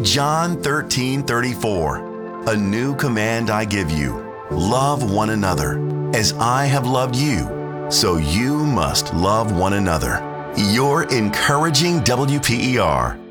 John 13:34. A new command I give you, love one another. As I have loved you, so you must love one another. Your encouraging WPER.